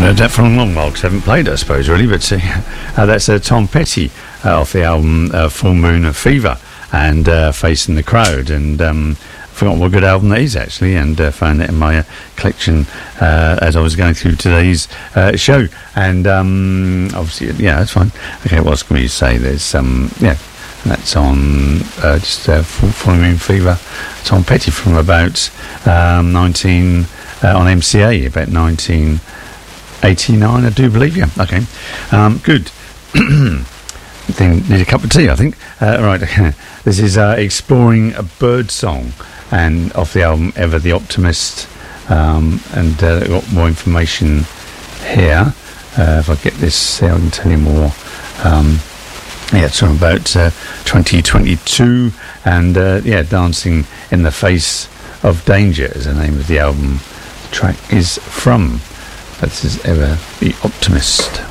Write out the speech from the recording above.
heard that for a long while, because I haven't played it, I suppose, really. But that's Tom Petty off the album Full Moon of Fever and Facing the Crowd. And I forgot what good album that is, actually, and found it in my collection as I was going through today's show. And obviously, yeah, that's fine. Okay, what else can we say? There's that's on Full Moon Fever. Tom Petty from about 19 on MCA, about 1989, I do believe. Yeah, okay, good. Need a cup of tea, I think. Right, this is Exploring a Bird Song, and off the album Ever the Optimist. And got more information here. If I get this, I can tell you more. It's from about 2022, and Dancing in the Face of Danger is the name of the album. The track is from. This is Ever the Optimist.